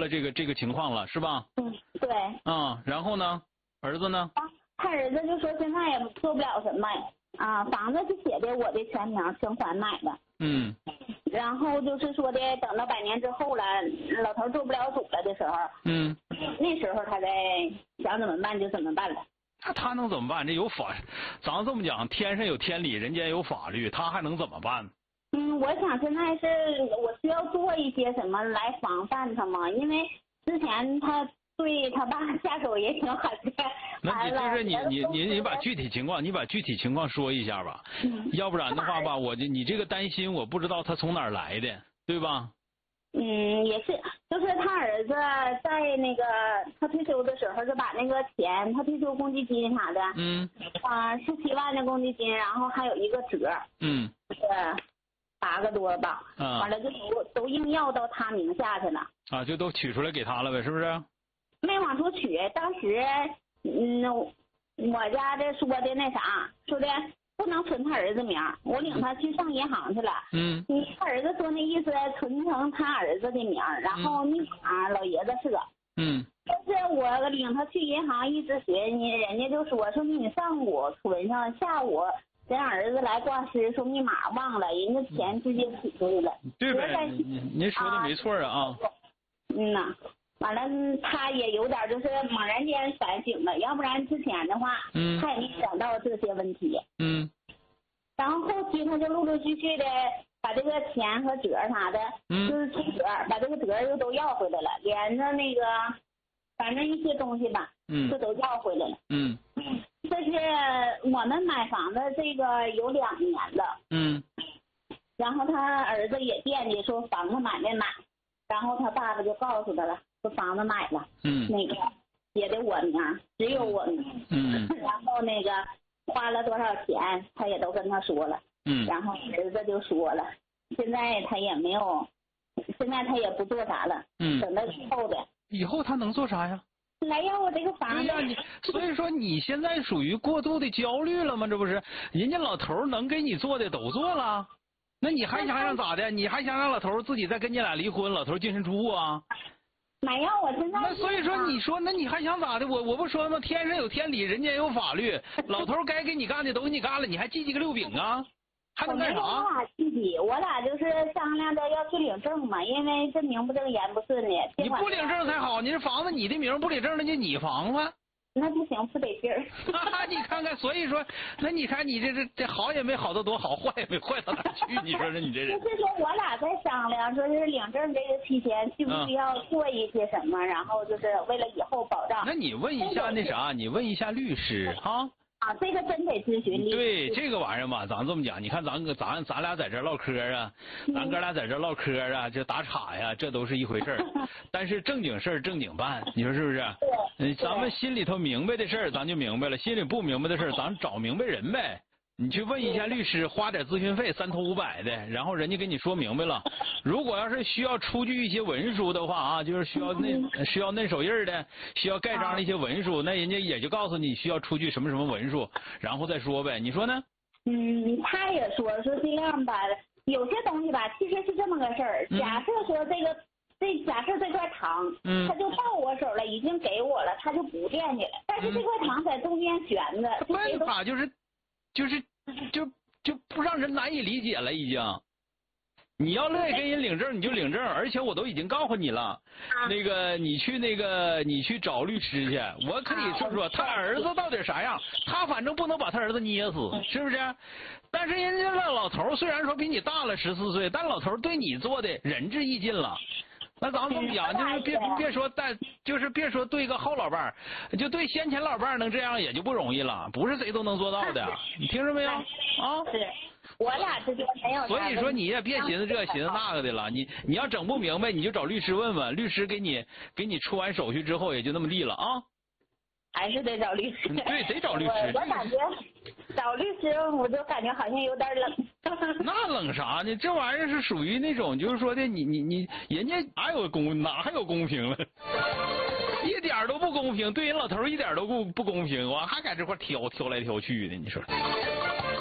了这个情况了，是吧？ 对。 然后呢，儿子呢？ 他儿子就说现在也做不了什么房子是写的我的全名，全款买的。然后就是说的，等到100年之后了，老头做不了主了的时候，那时候他再想怎么办就怎么办了。 那他能怎么办？这有法，咱这么讲，天上有天理，人间有法律，他还能怎么办？ 我想现在是我需要做一些什么来防范他嘛，因为之前他对他爸下手也挺狠的。 那就是你把具体情况说一下吧，要不然的话吧，你这个担心我不知道他从哪儿来的，对吧？ 也是，就是他儿子在那个他退休的时候就把那个钱，他退休公积金啥的，17万的公积金，然后还有一个折，8个多吧，完了就都硬要到他名下去了。 就都取出来给他了呗，是不是？ 没往出取，当时我家的说的那啥，说的不能存他儿子名，我领他去上银行去了。他儿子说那意思存成他儿子的名，然后那老爷子是个。但是我领他去银行一直学，人家就说你上午存上，下午人儿子来挂失，说密码忘了，人家钱直接取出去了。 对呗，您说的没错啊。 完了，他也有点就是猛然间反省了，要不然之前的话，他也没想到这些问题。然后后期他就陆陆续续的把这个钱和折啥的，就是出折，把这个折又都要回来了，连着那个反正一些东西吧，就都要回来了。这是我们买房子这个有2年了。然后他儿子也惦记说房子买没买，然后他爸爸就告诉他了，说房子买了，那个写的我名，只有我名。然后那个花了多少钱，他也都跟他说了。然后儿子就说了，现在他也没有，现在他也不做啥了。等到以后的。 以后他能做啥呀？ 来要我这个房子。 对呀，所以说你现在属于过度的焦虑了吗？这不是，人家老头能给你做的都做了，那你还想让咋的？你还想让老头自己再跟你俩离婚，老头净身出户啊？ 没有，我现在。 那所以说，你说那你还想咋的？我不说吗？天上有天理，人间有法律，老头该给你干的都给你干了，你还记个溜饼啊？还能干啥？ 我俩具体，我俩就是商量着要去领证嘛，因为这名不正言不顺的。 你不领证才好，你这房子你的名不领证，那就你房子。 那不行，不得劲儿。 你看看，所以说，那你看你这好也没好到多好，坏也没坏到哪去。你说你这人。 就是说我俩在商量，说是领证这个期间需不需要做一些什么，然后就是为了以后保障。 那你问一下那啥，你问一下律师啊。 这个真得咨询律师。 对这个玩意儿吧，咱这么讲，你看咱俩在这唠嗑啊，咱哥俩在这唠嗑啊，这打岔呀，这都是一回事儿。但是正经事儿正经办，你说是不是？咱们心里头明白的事儿咱就明白了，心里不明白的事儿咱找明白人呗。你去问一下律师，花点咨询费3头500的，然后人家给你说明白了。如果要是需要出具一些文书的话就是需要嫩手印的，需要盖章的一些文书，那人家也就告诉你需要出具什么文书，然后再说呗。你说呢？ 他也说这样吧，有些东西吧，其实是这么个事儿。假设说假设这块糖，他就到我手了，已经给我了，他就不惦记了。但是这块糖在中间悬着， 办法就不让人难以理解了，已经。你要乐意跟人领证你就领证，而且我都已经告诉你了，那个你去找律师去。我可以说他儿子到底啥样，他反正不能把他儿子捏死，是不是？但是人家老头虽然说比你大了14岁，但老头对你做的仁至义尽了。那咱们怎么讲？就是别说对个后老伴儿，就对先前老伴儿能这样也就不容易了，不是谁都能做到的。你听着没有？ 是我俩之间没有。 所以说你也别寻思这寻思那个的了，你要整不明白，你就找律师问问，律师给你出完手续之后也就那么地了啊。 还是得找律师。 对，得找律师。 我感觉找律师，我就感觉好像有点冷。 那冷啥呢？这玩意儿是属于那种，就是说的，你人家哪还有公平了？一点都不公平，对人老头一点都不公平，我还在这块挑来挑去的，你说。